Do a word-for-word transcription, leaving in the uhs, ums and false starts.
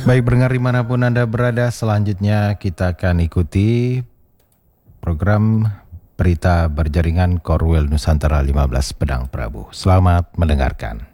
Baik, pendengar dimanapun Anda berada, selanjutnya kita akan ikuti program berita berjaringan Korwil Nusantara lima belas Pedang Prabu. Selamat mendengarkan.